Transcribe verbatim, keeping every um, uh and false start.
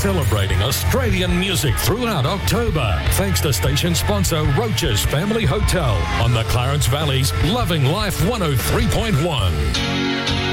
celebrating Australian music throughout October. Thanks to station sponsor Roach's Family Hotel on the Clarence Valley's Loving Life one oh three point one.